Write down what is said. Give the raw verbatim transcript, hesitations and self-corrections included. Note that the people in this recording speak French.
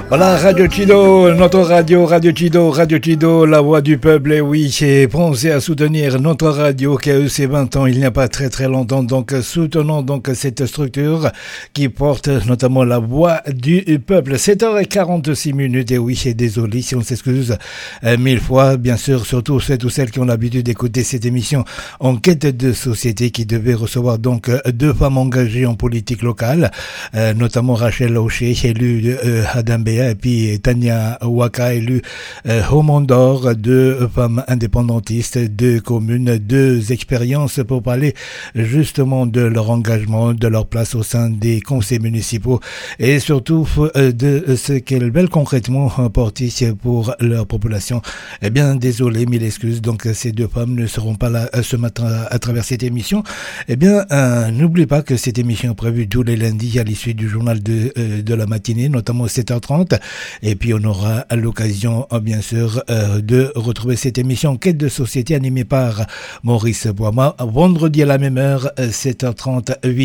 Voilà, Radio Chido, notre radio, Radio Chido, Radio Chido, la voix du peuple, et oui, et pensez à soutenir notre radio qui a eu ses vingt ans il n'y a pas très très longtemps, donc soutenons donc cette structure qui porte notamment la voix du peuple. sept heures quarante-six minutes, et oui, et désolé si on s'excuse euh, mille fois, bien sûr, surtout ceux ou celles qui ont l'habitude d'écouter cette émission Enquête de société qui devait recevoir donc deux femmes engagées en politique locale, euh, notamment Rachel Oché, élue euh, Adambéa, et puis Tania Waka, élue euh, Homondor, deux femmes indépendantistes, deux communes, deux expériences pour parler justement de leur engagement, de leur place au sein des conseils municipaux et surtout euh, de ce qu'elles veulent concrètement apporter pour leur population. Eh bien, désolé, mille excuses, donc ces deux femmes ne seront pas là ce matin à, à travers cette émission. Eh bien, euh, n'oubliez pas que cette émission est prévue tous les lundis à l'issue du journal de, euh, de la matinée, notamment à sept heures trente. Et puis on aura l'occasion, bien sûr, euh, de retrouver cette émission Enquête de société animée par Maurice Boima vendredi à la même heure, sept heures trente, huit